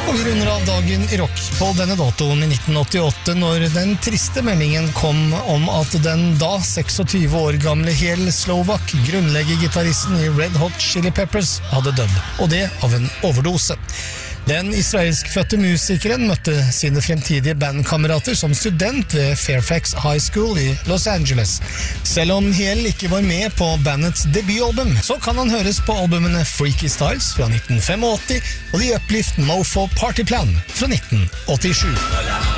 Og vi runder av dagen i rock på denne datoen i 1988 når den triste meldingen kom om at den da 26 år gamle Hel Slovak, grunnleggergitaristen i Red Hot Chili Peppers, hadde dødd, og det av en overdose. Den israelskfødte musikeren møtte sine fremtidige bandkamerater som student ved Fairfax High School i Los Angeles. Selv om Hel ikke var med på bandets debutalbum, så kan han høres på albumene Freaky Styles fra 1985 og The Uplift Mofo Party Plan fra 1987.